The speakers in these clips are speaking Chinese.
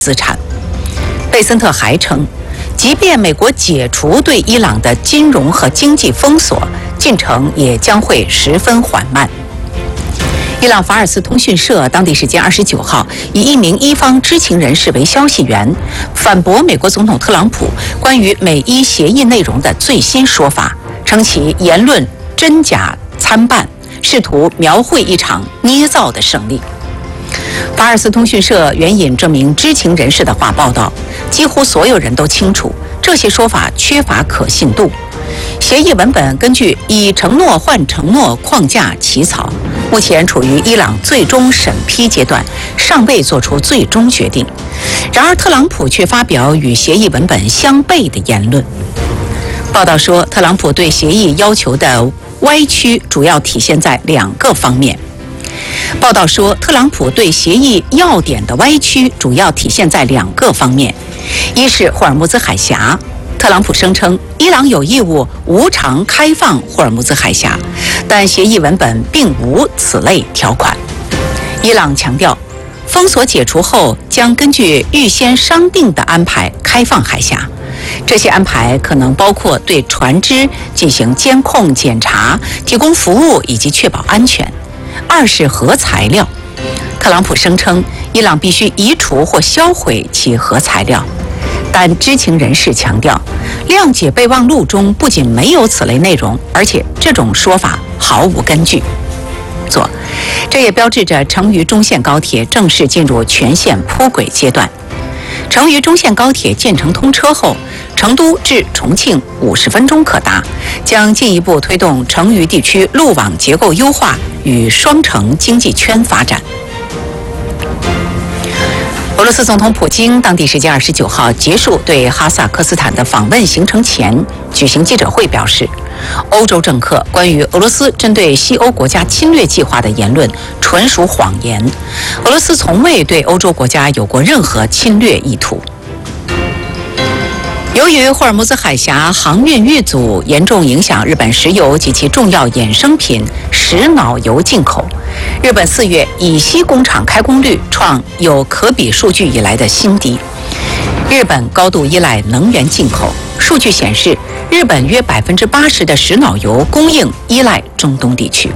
资产。贝森特还称，即便美国解除对伊朗的金融和经济封锁，进程也将会十分缓慢。伊朗法尔斯通讯社当地时间29号以一名伊方知情人士为消息源，反驳美国总统特朗普关于美伊协议内容的最新说法，称其言论真假参半，试图描绘一场捏造的胜利。法尔斯通讯社援引这名知情人士的话报道，几乎所有人都清楚这些说法缺乏可信度。协议文本根据以承诺换承诺框架起草，目前处于伊朗最终审批阶段，尚未做出最终决定。然而，特朗普却发表与协议文本相悖的言论。报道说，特朗普对协议要求的歪曲主要体现在2个方面。报道说，特朗普对协议要点的歪曲主要体现在2个方面：一是霍尔木兹海峡。特朗普声称，伊朗有义务无偿开放霍尔木兹海峡，但协议文本并无此类条款。伊朗强调，封锁解除后将根据预先商定的安排开放海峡，这些安排可能包括对船只进行监控检查、提供服务以及确保安全。2是核材料。特朗普声称，伊朗必须移除或销毁其核材料。但知情人士强调，谅解备忘录中不仅没有此类内容，而且这种说法毫无根据。这也标志着成渝中线高铁正式进入全线铺轨阶段。成渝中线高铁建成通车后，成都至重庆50分钟可达，将进一步推动成渝地区路网结构优化与双城经济圈发展。俄罗斯总统普京当地时间29号结束对哈萨克斯坦的访问行程前举行记者会，表示，欧洲政客关于俄罗斯针对西欧国家侵略计划的言论纯属谎言，俄罗斯从未对欧洲国家有过任何侵略意图。由于霍尔木兹海峡航运遇阻，严重影响日本石油及其重要衍生品石脑油进口。日本4月乙烯工厂开工率创有可比数据以来的新低。日本高度依赖能源进口，数据显示，日本约80%的石脑油供应依赖中东地区。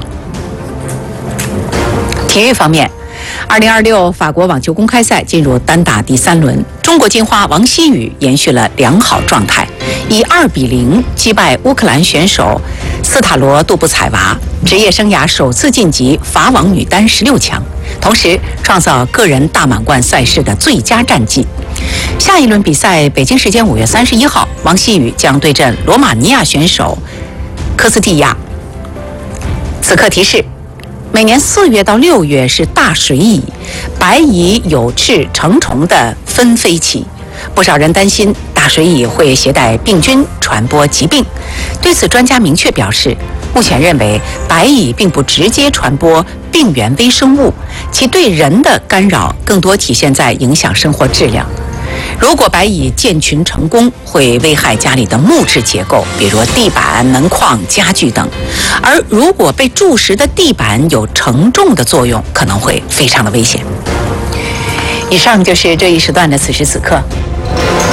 体育方面，2026法国网球公开赛进入单打第3轮，中国金花王希雨延续了良好状态，以2-0击败乌克兰选手斯塔罗杜布采娃，职业生涯首次晋级法网女单16强，同时创造个人大满贯赛事的最佳战绩。下一轮比赛，北京时间5月31号，王希雨将对阵罗马尼亚选手科斯蒂亚。此刻提示，每年4月到6月是大水蚁、白蚁有翅成虫的纷飞期，不少人担心大水蚁会携带病菌传播疾病。对此，专家明确表示，目前认为白蚁并不直接传播病原微生物，其对人的干扰更多体现在影响生活质量。如果白蚁建群成功，会危害家里的木质结构，比如地板、门框、家具等；而如果被蛀蚀的地板有承重的作用，可能会非常的危险。以上就是这一时段的此时此刻。